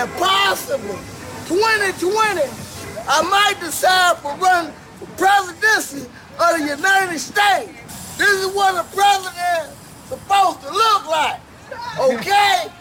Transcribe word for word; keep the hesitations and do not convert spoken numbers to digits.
and possibly twenty twenty, I might decide for running for presidency of the United States. This is what a president is supposed to look like, okay?